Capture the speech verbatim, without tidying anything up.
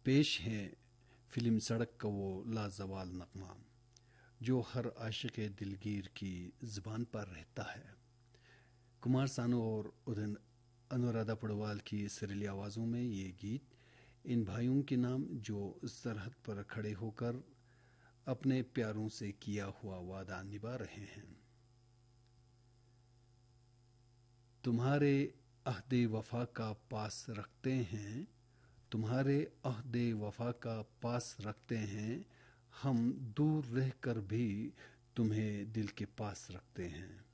पेश है फिल्म सड़क का वो लाजवाल नगमा जो हर आशिक दिलगीर की ज़बान पर रहता है। कुमार सानू और उदिन अनुराधा पड़वाल की सुरीली आवाज़ों में ये गीत इन भाइयों के नाम जो सरहद पर खड़े होकर अपने प्यारों से किया हुआ वादा निभा रहे हैं। तुम्हारे अहदे वफा का पास रखते हैं, तुम्हारे अहदे वफा का पास रखते हैं, हम दूर रहकर भी तुम्हें दिल के पास रखते हैं।